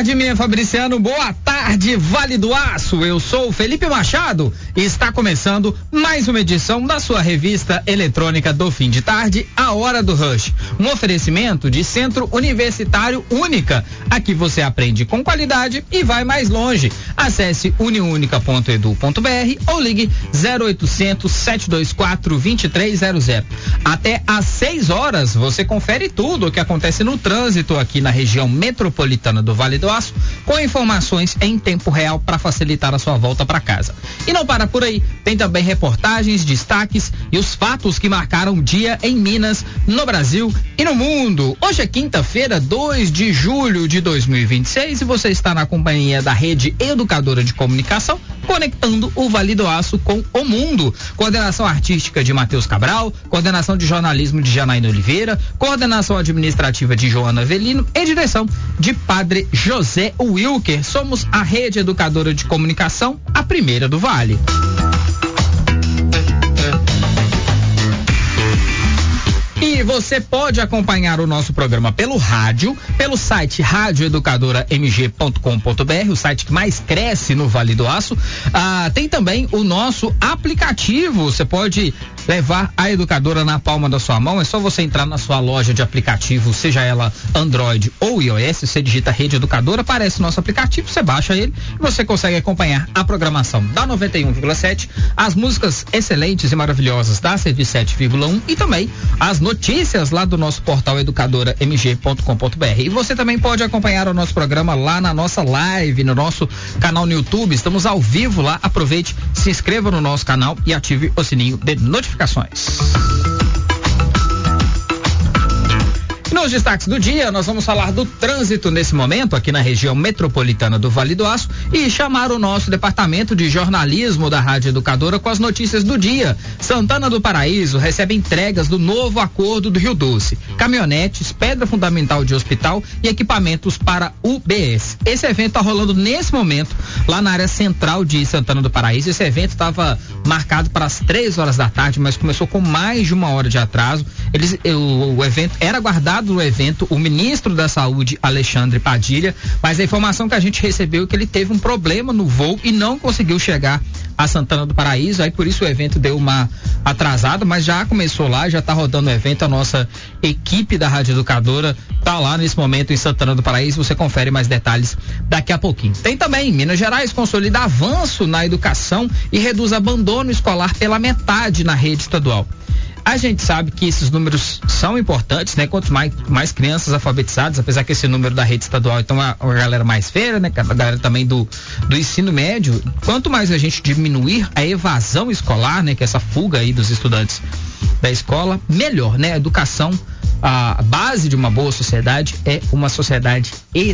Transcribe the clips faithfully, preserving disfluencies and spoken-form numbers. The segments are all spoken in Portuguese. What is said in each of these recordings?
tarde, minha Fabriciano, boa tarde, Vale do Aço. Eu sou o Felipe Machado e está começando mais uma edição da sua revista eletrônica do fim de tarde, A Hora do Rush. Um oferecimento de Centro Universitário Única. Aqui você aprende com qualidade e vai mais longe. Acesse uniunica ponto edu ponto br ou ligue zero oitocentos, sete dois quatro, dois três zero zero. Até às seis horas você confere tudo o que acontece no trânsito aqui na região metropolitana do Vale do Aço, com informações em tempo real para facilitar a sua volta para casa. E não para por aí, tem também reportagens, destaques e os fatos que marcaram o dia em Minas, no Brasil e no mundo. Hoje é quinta-feira, dois de julho de dois mil e vinte e seis, e você está na companhia da Rede Educadora de Comunicação, conectando o Vale do Aço com o mundo. Coordenação artística de Matheus Cabral, coordenação de jornalismo de Janaína Oliveira, coordenação administrativa de Joana Avelino e direção de Padre José Wilker. Somos a Rede Educadora de Comunicação, a primeira do Vale. E você pode acompanhar o nosso programa pelo rádio, pelo site rádio educadora m g ponto com ponto b r, o site que mais cresce no Vale do Aço. Ah, tem também o nosso aplicativo. Você pode levar a educadora na palma da sua mão. É só você entrar na sua loja de aplicativo, seja ela Android ou iOS. Você digita Rede Educadora, aparece o nosso aplicativo, você baixa ele e você consegue acompanhar a programação da noventa e um vírgula sete, as músicas excelentes e maravilhosas da cento e sete vírgula um e também as notícias lá do nosso portal educadora m g ponto com ponto b r. E você também pode acompanhar o nosso programa lá na nossa live, no nosso canal no YouTube. Estamos ao vivo lá. Aproveite, se inscreva no nosso canal e ative o sininho de notificações. Nos destaques do dia, nós vamos falar do trânsito nesse momento aqui na região metropolitana do Vale do Aço e chamar o nosso departamento de jornalismo da Rádio Educadora com as notícias do dia. Santana do Paraíso recebe entregas do novo acordo do Rio Doce, caminhonetes, pedra fundamental de hospital e equipamentos para U B S. Esse evento está rolando nesse momento lá na área central de Santana do Paraíso. Esse evento estava marcado para as três horas da tarde, mas começou com mais de uma hora de atraso. Eles, o, o evento era guardado do evento o ministro da Saúde, Alexandre Padilha, mas a informação que a gente recebeu é que ele teve um problema no voo e não conseguiu chegar a Santana do Paraíso, aí por isso o evento deu uma atrasada, mas já começou lá, já está rodando o evento. A nossa equipe da Rádio Educadora está lá nesse momento em Santana do Paraíso. Você confere mais detalhes daqui a pouquinho. Tem também Minas Gerais consolida avanço na educação e reduz abandono escolar pela metade na rede estadual. A gente sabe que esses números são importantes, né? Quanto mais, mais crianças alfabetizadas, apesar que esse número da rede estadual, então a, a galera mais feira, né? A galera também do, do ensino médio, quanto mais a gente diminuir a evasão escolar, né? Que é essa fuga aí dos estudantes da escola, melhor, né? A educação, a base de uma boa sociedade é uma sociedade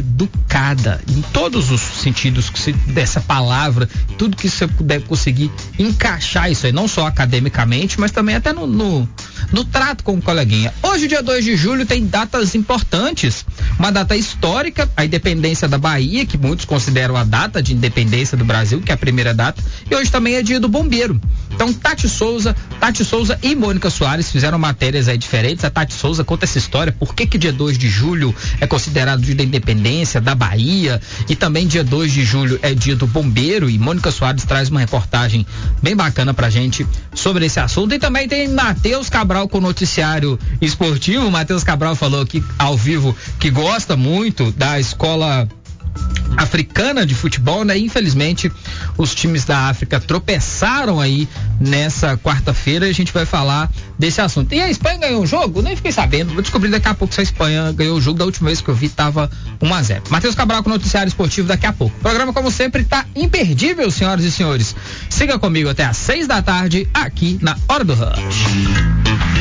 educada, em todos os sentidos dessa palavra, tudo que você puder conseguir encaixar isso aí, não só academicamente, mas também até no, no, no trato com o coleguinha. Hoje, dia dois de julho, tem datas importantes, uma data histórica, a independência da Bahia, que muitos consideram a data de independência do Brasil, que é a primeira data, e hoje também é dia do bombeiro. Então, Tati Souza, Tati Souza e Mônica Soares fizeram matérias aí diferentes. A Tati Souza conta essa história, por que que dia dois de julho é considerado dia da independência da Bahia, e também dia dois de julho é dia do bombeiro, e Mônica Soares traz uma reportagem bem bacana pra gente sobre esse assunto. E também tem Matheus Cabral com o noticiário esportivo. Matheus Cabral falou aqui ao vivo que gosta muito da escola africana de futebol, né? Infelizmente, os times da África tropeçaram aí nessa quarta-feira e a gente vai falar desse assunto. E a Espanha ganhou o jogo? Nem fiquei sabendo. Vou descobrir daqui a pouco se a Espanha ganhou o jogo. Da última vez que eu vi, tava um a zero. Matheus Cabral com o noticiário esportivo daqui a pouco. O programa, como sempre, tá imperdível, senhoras e senhores. Siga comigo até às seis da tarde, aqui na Hora do Rush.